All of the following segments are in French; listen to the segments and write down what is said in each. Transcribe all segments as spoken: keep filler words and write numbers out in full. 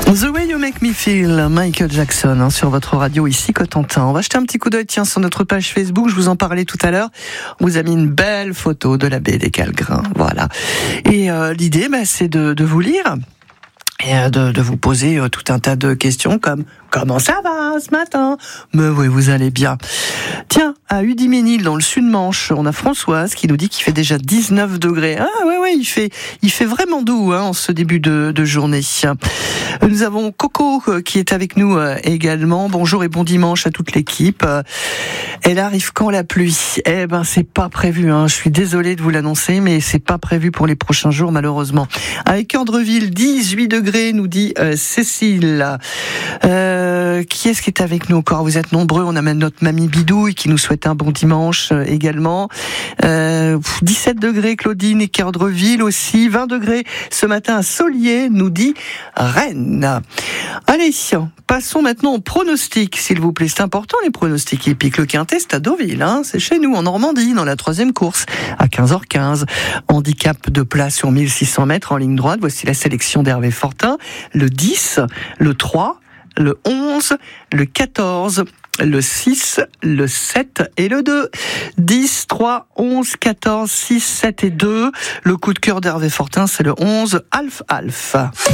The Way You Make Me Feel, Michael Jackson, hein, sur votre radio ici, Cotentin. On va jeter un petit coup d'œil, tiens, sur notre page Facebook. Je vous en parlais tout à l'heure. On vous a mis une belle photo de la baie des Calgrins. Voilà. Et euh, l'idée, bah, c'est de, de vous lire et de, de vous poser euh, tout un tas de questions comme « Comment ça va ce matin ?» Mais oui, vous allez bien. Tiens, à Hudimesnil, dans le sud-Manche, on a Françoise qui nous dit qu'il fait déjà dix-neuf degrés. Ah ouais, ouais, il fait, il fait vraiment doux hein, en ce début de, de journée. Nous avons Coco qui est avec nous également. Bonjour et bon dimanche à toute l'équipe. Elle arrive quand la pluie ? Eh ben, c'est pas prévu. Hein. Je suis désolée de vous l'annoncer, mais c'est pas prévu pour les prochains jours, malheureusement. Avec Andreville, dix-huit degrés, nous dit euh, Cécile. Euh, qui est-ce qui est avec nous encore ? Vous êtes nombreux. On a même notre mamie Bidouille qui nous souhaite un bon dimanche euh, également. Euh, dix-sept degrés, Claudine et Andreville aussi. vingt degrés ce matin à Solier, nous dit Rennes. Allez, passons maintenant au pronostic, s'il vous plaît. C'est important, les pronostics épiques. Le Quintet, c'est à Deauville, hein. C'est chez nous, en Normandie, dans la troisième course, à quinze heures quinze. Handicap de place sur mille six cents mètres en ligne droite. Voici la sélection d'Hervé Fortin. Le dix, le trois, le onze, le quatorze, le six, le sept et le deux. dix, trois, onze, quatorze, six, sept et deux. Le coup de cœur d'Hervé Fortin, c'est le onze, Alf Alf.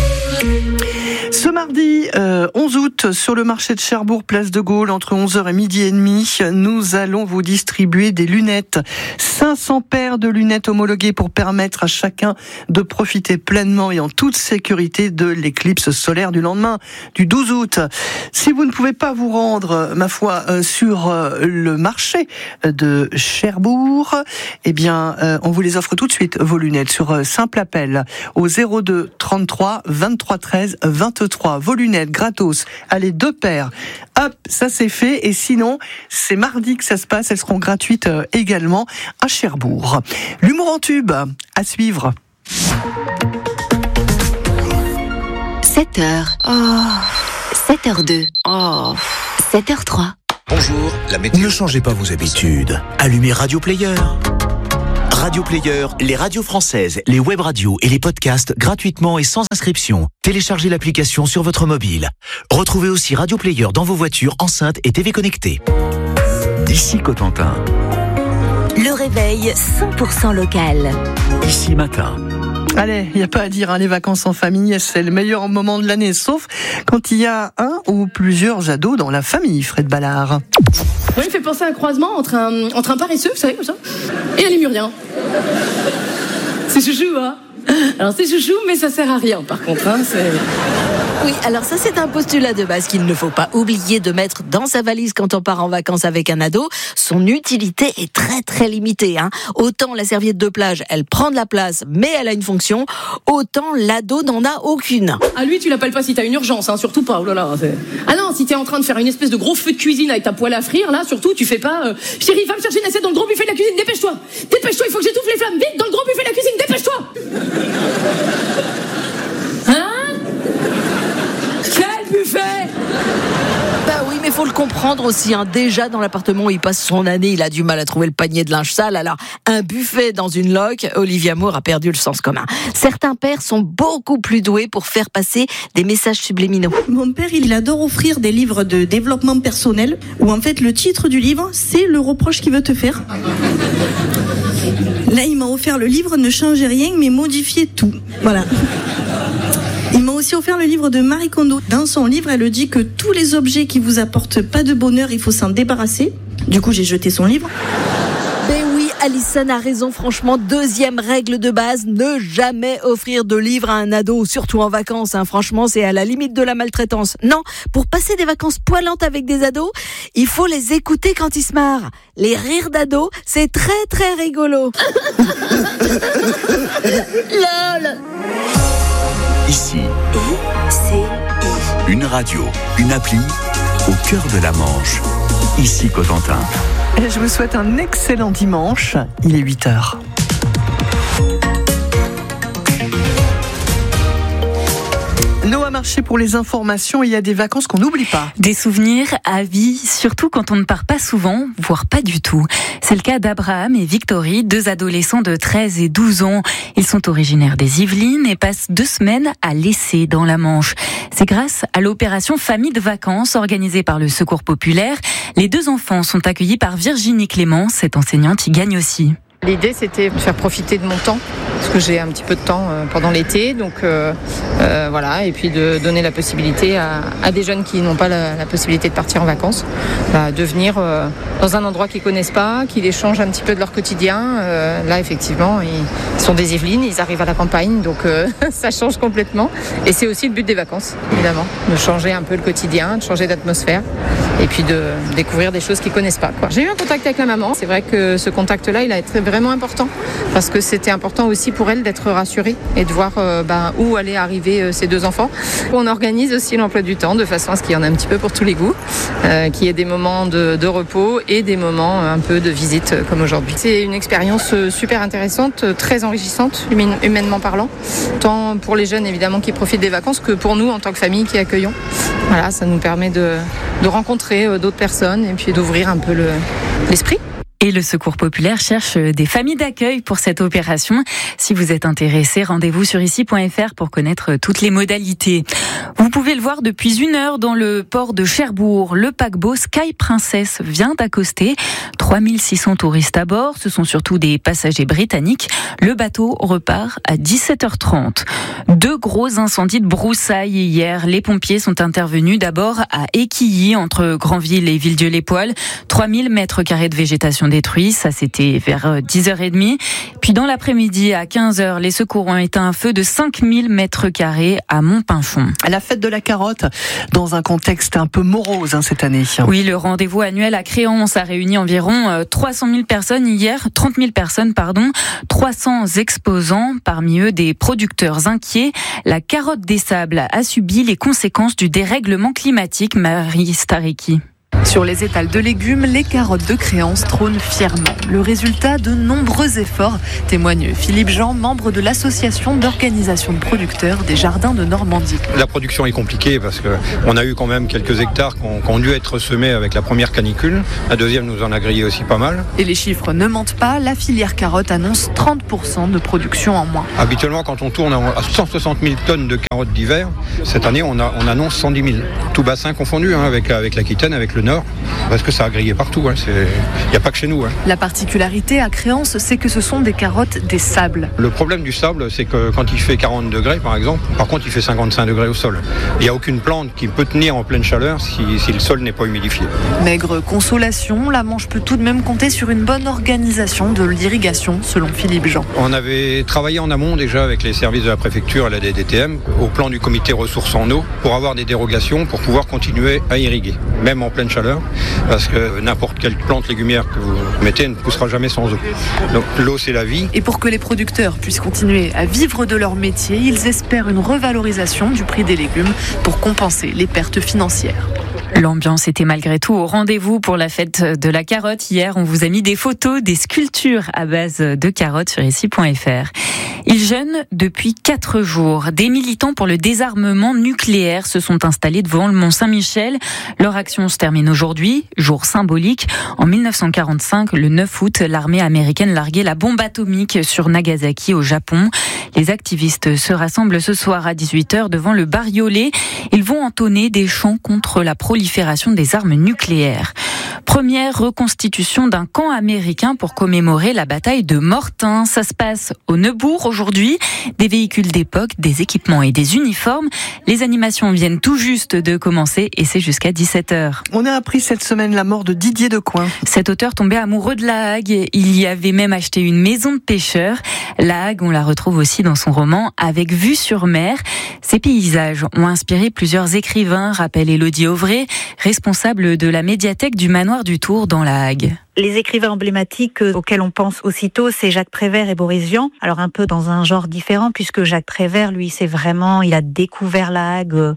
Ce mardi euh, onze août, sur le marché de Cherbourg, place de Gaulle, entre onze heures et midi et demi, nous allons vous distribuer des lunettes. cinq cents paires de lunettes homologuées pour permettre à chacun de profiter pleinement et en toute sécurité de l'éclipse solaire du lendemain, du douze août. Si vous ne pouvez pas vous rendre, ma foi, euh, sur euh, le marché de Cherbourg, eh bien, euh, on vous les offre tout de suite, vos lunettes, sur euh, simple appel au zéro deux trente-trois vingt-trois treize vingt-trois. Vos lunettes gratos, allez, deux paires. Hop, ça c'est fait. Et sinon, c'est mardi que ça se passe. Elles seront gratuites euh, également à Cherbourg. L'humour en tube, à suivre. sept heures. Oh. sept heures deux. Oh. sept heures trois. Bonjour, la météo. Ne changez pas vos habitudes. Allumez Radio Player. Radio Player, les radios françaises, les web radios et les podcasts gratuitement et sans inscription. Téléchargez l'application sur votre mobile. Retrouvez aussi Radio Player dans vos voitures, enceintes et T V connectées. D'ici Cotentin. Le réveil cent pour cent local. Ici matin. Allez, il n'y a pas à dire, hein, les vacances en famille, c'est le meilleur moment de l'année, sauf quand il y a un ou plusieurs ados dans la famille, Fred Ballard. Moi, il me fait penser à un croisement entre un, entre un paresseux, vous savez, comme ça, et un lémurien. C'est chouchou, hein. Alors, c'est chouchou, mais ça sert à rien, par contre, hein, c'est... Oui, alors ça c'est un postulat de base qu'il ne faut pas oublier de mettre dans sa valise quand on part en vacances avec un ado. Son utilité est très très limitée. Hein. Autant la serviette de plage, elle prend de la place, mais elle a une fonction. Autant l'ado n'en a aucune. Ah lui, tu l'appelles pas si t'as une urgence, hein, surtout pas. Oh là là, c'est... Ah non, si t'es en train de faire une espèce de gros feu de cuisine avec ta poêle à frire, là, surtout, tu fais pas... Euh, Chérie, va me chercher une assiette dans le gros buffet de la cuisine, dépêche-toi. Dépêche-toi, il faut que j'étouffe les flammes. Vite, dans le gros buffet de la cuisine, dépêche-toi. Hein? Buffet. Bah oui, mais faut le comprendre aussi. Hein. Déjà, dans l'appartement où il passe son année, il a du mal à trouver le panier de linge sale. Alors, un buffet dans une loque, Olivia Moore a perdu le sens commun. Certains pères sont beaucoup plus doués pour faire passer des messages subliminaux. Mon père, il adore offrir des livres de développement personnel où en fait, le titre du livre, c'est le reproche qu'il veut te faire. Là, il m'a offert le livre Ne changez rien, mais modifiez tout. Voilà. Il m'a aussi offert le livre de Marie Kondo. Dans son livre, elle dit que tous les objets qui vous apportent pas de bonheur, il faut s'en débarrasser. Du coup, j'ai jeté son livre. Ben oui, Alison a raison, franchement. Deuxième règle de base, ne jamais offrir de livres à un ado, surtout en vacances. Hein. Franchement, c'est à la limite de la maltraitance. Non, pour passer des vacances poilantes avec des ados, il faut les écouter quand ils se marrent. Les rires d'ados, c'est très très rigolo. Lol. Ici, C'est une radio, une appli au cœur de la Manche. Ici Cotentin. Et je vous souhaite un excellent dimanche. Il est huit heures. Noah Marché pour les informations. Il y a des vacances qu'on n'oublie pas. Des souvenirs à vie, surtout quand on ne part pas souvent, voire pas du tout. C'est le cas d'Abraham et Victory, deux adolescents de treize et douze ans. Ils sont originaires des Yvelines et passent deux semaines à l'Essé dans la Manche. C'est grâce à l'opération Famille de vacances organisée par le Secours populaire. Les deux enfants sont accueillis par Virginie Clément. Cette enseignante y gagne aussi. L'idée, c'était de faire profiter de mon temps, parce que j'ai un petit peu de temps pendant l'été, donc euh, euh, voilà, et puis de donner la possibilité à, à des jeunes qui n'ont pas la, la possibilité de partir en vacances, bah, de venir euh, dans un endroit qu'ils connaissent pas, qui les change un petit peu de leur quotidien. Euh, là, effectivement, ils sont des Yvelines, ils arrivent à la campagne, donc euh, ça change complètement. Et c'est aussi le but des vacances, évidemment, de changer un peu le quotidien, de changer d'atmosphère, et puis de découvrir des choses qu'ils connaissent pas, quoi. J'ai eu un contact avec la maman. C'est vrai que ce contact-là, il a été vraiment important, parce que c'était important aussi pour elle d'être rassurée et de voir euh, bah, où allaient arriver euh, ces deux enfants. On organise aussi l'emploi du temps de façon à ce qu'il y en ait un petit peu pour tous les goûts, euh, qu'il y ait des moments de, de repos et des moments un peu de visite euh, comme aujourd'hui. C'est une expérience euh, super intéressante, euh, très enrichissante, humaine, humainement parlant, tant pour les jeunes évidemment qui profitent des vacances que pour nous en tant que famille qui accueillons. Voilà, ça nous permet de, de rencontrer euh, d'autres personnes et puis d'ouvrir un peu le, l'esprit. Et le Secours populaire cherche des familles d'accueil pour cette opération. Si vous êtes intéressé, rendez-vous sur ici point f r pour connaître toutes les modalités. Vous pouvez le voir depuis une heure dans le port de Cherbourg. Le paquebot Sky Princess vient d'accoster. trois mille six cents touristes à bord. Ce sont surtout des passagers britanniques. Le bateau repart à dix-sept heures trente. Deux gros incendies de broussailles hier. Les pompiers sont intervenus d'abord à Équilly, entre Granville et Villedieu-les-Poêles. trois mille mètres carrés de végétation détruits. Ça, c'était vers dix heures trente. Puis dans l'après-midi, à quinze heures, les secours ont éteint un feu de cinq mille mètres carrés à Montpinchon. La fête de la carotte, dans un contexte un peu morose hein, cette année. Oui, le rendez-vous annuel à Créance a réuni environ trois cent mille personnes hier, trente mille personnes, pardon, trois cents exposants, parmi eux des producteurs inquiets. La carotte des sables a subi les conséquences du dérèglement climatique. Marie Staricki. Sur les étals de légumes, les carottes de Créance trônent fièrement. Le résultat de nombreux efforts, témoigne Philippe Jean, membre de l'association d'organisation de producteurs des jardins de Normandie. La production est compliquée parce qu'on a eu quand même quelques hectares qui ont, qui ont dû être semés avec la première canicule. La deuxième nous en a grillé aussi pas mal. Et les chiffres ne mentent pas, la filière carotte annonce trente pour cent de production en moins. Habituellement, quand on tourne à cent soixante mille tonnes de carottes d'hiver, cette année on, a, on annonce cent dix mille. Tout bassin confondu hein, avec, avec l'Aquitaine, avec le Nord. Parce que ça a grillé partout, hein. Il n'y a pas que chez nous. Hein. La particularité à Créance, c'est que ce sont des carottes des sables. Le problème du sable, c'est que quand il fait quarante degrés par exemple, par contre il fait cinquante-cinq degrés au sol. Il n'y a aucune plante qui peut tenir en pleine chaleur si, si le sol n'est pas humidifié. Maigre consolation, la Manche peut tout de même compter sur une bonne organisation de l'irrigation, selon Philippe Jean. On avait travaillé en amont déjà avec les services de la préfecture et la D D T M, au plan du comité ressources en eau, pour avoir des dérogations pour pouvoir continuer à irriguer, même en pleine chaleur. Parce que n'importe quelle plante légumière que vous mettez ne poussera jamais sans eau. Donc l'eau, c'est la vie. Et pour que les producteurs puissent continuer à vivre de leur métier, ils espèrent une revalorisation du prix des légumes pour compenser les pertes financières. L'ambiance était malgré tout au rendez-vous pour la fête de la carotte. Hier, on vous a mis des photos, des sculptures à base de carottes sur ici point f r. Ils jeûnent depuis quatre jours. Des militants pour le désarmement nucléaire se sont installés devant le Mont Saint-Michel. Leur action se termine aujourd'hui, jour symbolique. En mille neuf cent quarante-cinq, le neuf août, l'armée américaine larguait la bombe atomique sur Nagasaki au Japon. Les activistes se rassemblent ce soir à dix-huit heures devant le bariolé. Ils vont entonner des chants contre la prolifération des armes nucléaires. Première reconstitution d'un camp américain pour commémorer la bataille de Mortain. Ça se passe au Neubourg aujourd'hui. Des véhicules d'époque, des équipements et des uniformes. Les animations viennent tout juste de commencer et c'est jusqu'à dix-sept heures. On a appris cette semaine la mort de Didier Decoing. Cet auteur tombé amoureux de la Hague. Il y avait même acheté une maison de pêcheur. La Hague, on la retrouve aussi dans son roman Avec vue sur mer. Ces paysages ont inspiré plusieurs écrivains, rappelle Élodie Auvray, responsable de la médiathèque du Manoir du Tour dans la Hague. Les écrivains emblématiques auxquels on pense aussitôt, c'est Jacques Prévert et Boris Vian. Alors un peu dans un genre différent, puisque Jacques Prévert, lui, c'est vraiment, il a découvert la Hague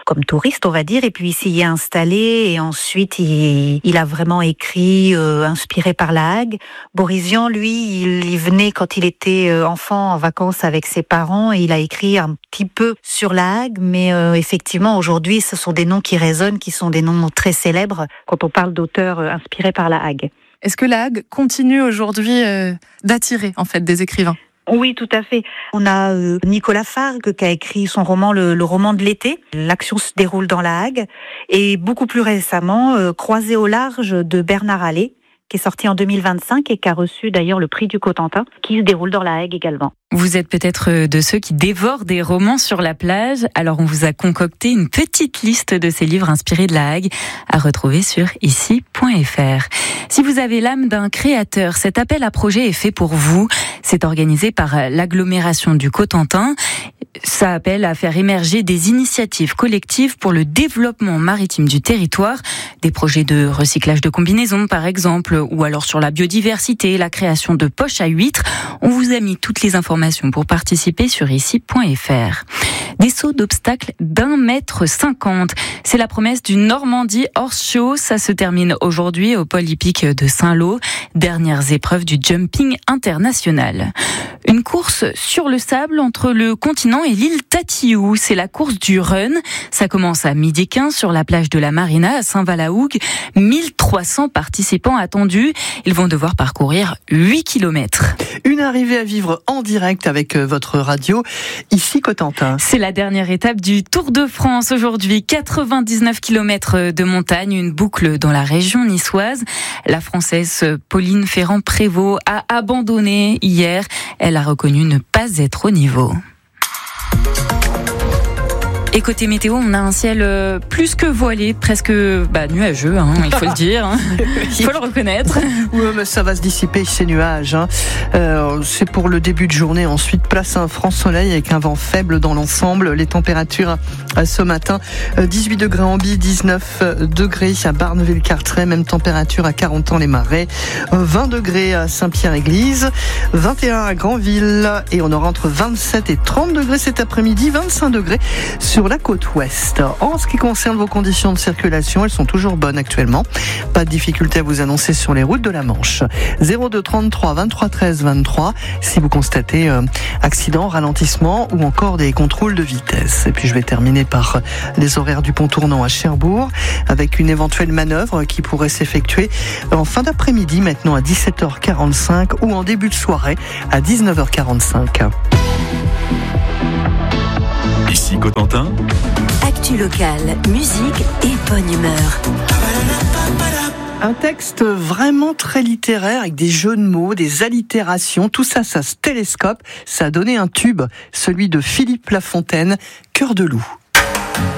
comme touriste, on va dire, et puis il s'y est installé et ensuite il, il a vraiment écrit euh, inspiré par la Hague. Boris Vian, lui, il y venait quand il était enfant en vacances avec ses parents et il a écrit un petit peu sur la Hague, mais euh, effectivement aujourd'hui ce sont des noms qui résonnent, qui sont des noms très célèbres quand on parle d'auteurs euh, inspirés par la Hague. Est-ce que la Hague continue aujourd'hui euh, d'attirer en fait des écrivains ? Oui, tout à fait. On a euh, Nicolas Fargue qui a écrit son roman le, le roman de l'été. L'action se déroule dans la Hague. Et beaucoup plus récemment, euh, Croisé au large de Bernard Allais, qui est sorti en deux mille vingt-cinq et qui a reçu d'ailleurs le prix du Cotentin, qui se déroule dans la Hague également. Vous êtes peut-être de ceux qui dévorent des romans sur la plage, alors on vous a concocté une petite liste de ces livres inspirés de la Hague à retrouver sur ici point f r. Si vous avez l'âme d'un créateur, cet appel à projet est fait pour vous. C'est organisé par l'agglomération du Cotentin. Ça appelle à faire émerger des initiatives collectives pour le développement maritime du territoire, des projets de recyclage de combinaisons par exemple, ou alors sur la biodiversité, la création de poches à huîtres. On vous a mis toutes les informations pour participer sur ici point f r. Des sauts d'obstacles d'un mètre cinquante. C'est la promesse du Normandie Horse Show. Ça se termine aujourd'hui au pôle hippique de Saint-Lô. Dernières épreuves du jumping international. Une course sur le sable entre le continent et l'île Tatiou. C'est la course du Run. Ça commence à midi quinze sur la plage de la Marina à Saint-Valahougue. mille trois cents participants attendus. Ils vont devoir parcourir huit kilomètres. Une arrivée à vivre en direct avec votre radio, ici Cotentin. C'est la dernière étape du Tour de France aujourd'hui. quatre-vingt-dix-neuf kilomètres de montagne, une boucle dans la région niçoise. La Française Pauline Ferrand-Prévot a abandonné hier. Elle a reconnu ne pas être au niveau. Et côté météo, on a un ciel plus que voilé, presque bah, nuageux, hein, il faut le dire, hein. Il faut le reconnaître. Oui, mais ça va se dissiper ces nuages. Hein. Euh, c'est pour le début de journée. Ensuite, place à un franc soleil avec un vent faible dans l'ensemble. Les températures euh, ce matin, euh, dix-huit degrés en Bie, dix-neuf degrés à Barneville-Carteret, même température à Carentan-les-Marais, euh, vingt degrés à Saint-Pierre-Église, vingt et un à Granville, et on aura entre vingt-sept et trente degrés cet après-midi, vingt-cinq degrés sur la côte ouest. En ce qui concerne vos conditions de circulation, elles sont toujours bonnes actuellement. Pas de difficulté à vous annoncer sur les routes de la Manche. zéro deux trente-trois vingt-trois treize vingt-trois si vous constatez euh, accident, ralentissement ou encore des contrôles de vitesse. Et puis je vais terminer par les horaires du pont tournant à Cherbourg avec une éventuelle manœuvre qui pourrait s'effectuer en fin d'après-midi, maintenant à dix-sept heures quarante-cinq ou en début de soirée à dix-neuf heures quarante-cinq. Ici Cotentin. Actu locale, musique et bonne humeur. Un texte vraiment très littéraire avec des jeux de mots, des allitérations, tout ça, ça se télescope. Ça a donné un tube, celui de Philippe Lafontaine, Cœur de loup.